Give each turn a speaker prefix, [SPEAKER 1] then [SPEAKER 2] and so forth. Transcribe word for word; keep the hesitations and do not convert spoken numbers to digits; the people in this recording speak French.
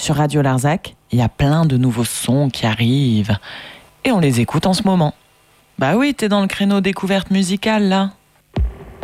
[SPEAKER 1] Sur Radio Larzac, il y a plein de nouveaux sons qui arrivent. Et on les écoute en ce moment. Bah oui, t'es dans le créneau découverte musicale, là.